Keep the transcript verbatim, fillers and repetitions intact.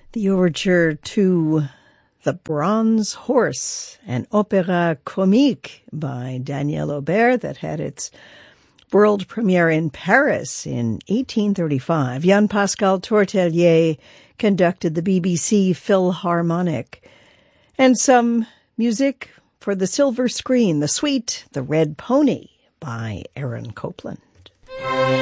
The overture to The Bronze Horse, an opéra comique by Daniel Aubert that had its world premiere in Paris in eighteen thirty-five. Jean-Pascal Tortelier conducted the B B C Philharmonic. And some music for the silver screen, the suite The Red Pony by Aaron Copland.